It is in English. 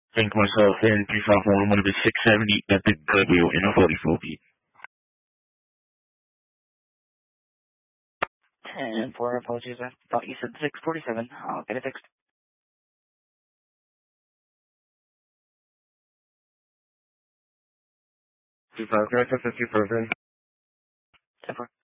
think myself in 2001 would have been 670 at the Goodwill in a 44 feet. 10-4, apologies. I thought you said 647. I'll get it fixed. 25, can I touch the 2 person? 10-4.